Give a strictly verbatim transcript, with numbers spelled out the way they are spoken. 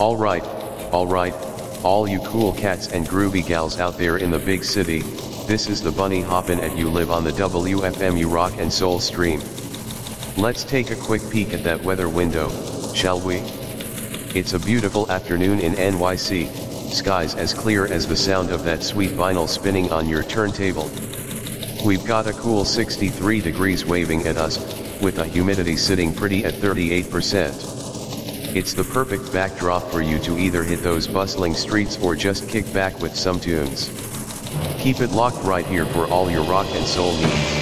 Alright, alright, all you cool cats and groovy gals out there in the big city, this is the bunny hoppin' at you live on the W F M U Rock and Soul stream. Let's take a quick peek at that weather window, shall we? It's a beautiful afternoon in N Y C, skies as clear as the sound of that sweet vinyl spinning on your turntable. We've got a cool sixty-three degrees waving at us, with a humidity sitting pretty at thirty-eight percent. It's the perfect backdrop for you to either hit those bustling streets or just kick back with some tunes. Keep it locked right here for all your rock and soul needs.